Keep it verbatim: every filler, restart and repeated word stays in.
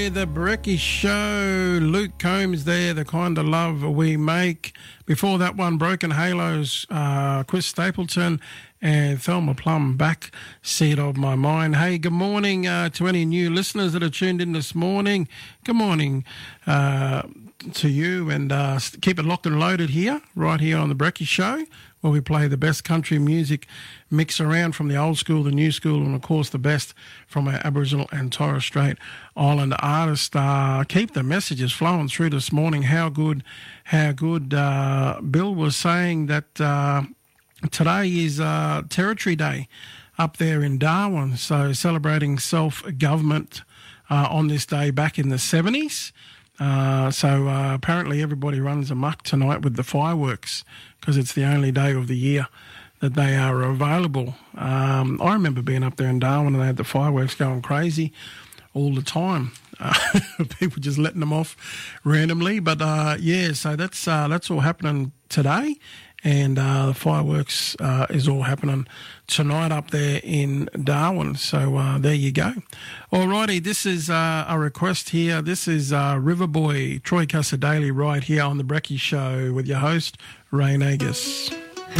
The Brecky Show, Luke Combs there, The Kind of Love We Make. Before that one, Broken Halos, uh, Chris Stapleton and Thelma Plum, Back Seat of My Mind. Hey, good morning uh, to any new listeners that are tuned in this morning. Good morning uh, to you, and uh, keep it locked and loaded here, right here on The Brecky Show, where we play the best country music mix around from the old school, the new school, and of course the best from our Aboriginal and Torres Strait Islander artists. Uh, keep the messages flowing through this morning. How good, how good. Uh, Bill was saying that uh, today is uh, Territory Day up there in Darwin, so celebrating self-government uh, on this day back in the seventies. Uh, so uh, apparently everybody runs amok tonight with the fireworks because it's the only day of the year that they are available. Um, I remember being up there in Darwin and they had the fireworks going crazy all the time. Uh, people just letting them off randomly. But uh, yeah, so that's uh, that's all happening today. And uh, the fireworks uh, is all happening tonight up there in Darwin. So uh, there you go. Alrighty, this is uh, a request here. This is uh, Riverboy, Troy Casadale right here on The Brecky Show with your host, Ray Nagus.